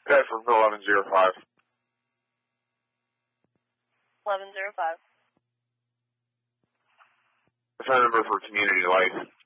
Okay, from 1105. 1105. The phone number for Community Life.